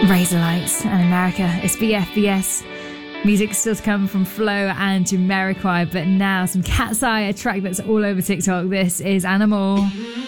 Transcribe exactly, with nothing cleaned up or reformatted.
Razorlights and America. It's B F B S. Music still to come from Flo and Jamiroquai, but now some Cat's Eye, a track that's all over TikTok. This is Animal.